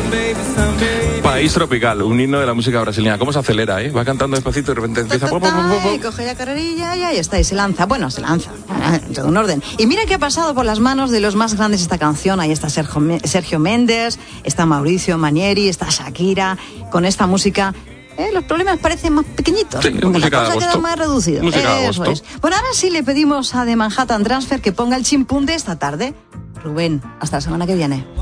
País tropical, un himno de la música brasileña. ¿Cómo se acelera, Va cantando despacito y de repente empieza... Y coge la carrerilla y ahí está, y se lanza. Bueno, se lanza, en todo un orden. Y mira que ha pasado por las manos de los más grandes esta canción. Ahí está Sergio Méndez, está Mauricio Manieri, está Shakira, con esta música... los problemas parecen más pequeñitos. Sí, música la cosa queda más reducida. Eso es. Bueno, ahora sí le pedimos a The Manhattan Transfer que ponga el chimpún de esta tarde. Rubén, hasta la semana que viene.